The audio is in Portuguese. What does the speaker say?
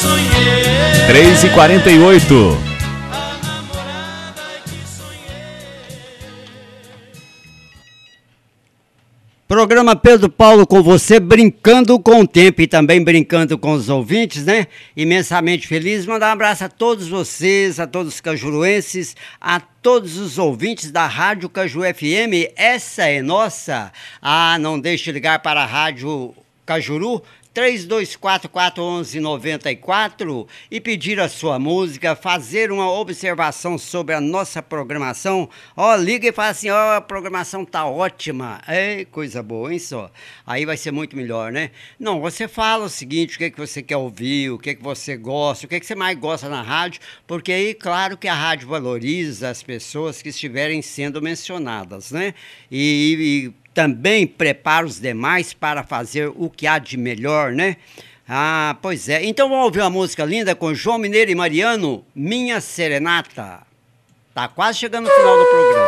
3h48. Programa Pedro Paulo com você, brincando com o tempo e também brincando com os ouvintes, né? Imensamente feliz. Mandar um abraço a todos vocês, a todos os cajuruenses, a todos os ouvintes da Rádio Caju FM. Essa é nossa. Não deixe de ligar para a Rádio Cajuru, 3244-1194 e pedir a sua música, fazer uma observação sobre a nossa programação. Liga e fala assim, a programação tá ótima. Coisa boa, hein, só? Aí vai ser muito melhor, né? Não, você fala o seguinte, o que você quer ouvir, o que você gosta, o que você mais gosta na rádio, porque aí, claro que a rádio valoriza as pessoas que estiverem sendo mencionadas, né? E também prepara os demais para fazer o que há de melhor, né? Pois é. Então vamos ouvir uma música linda com João Mineiro e Mariano, Minha Serenata. Tá quase chegando no final do programa.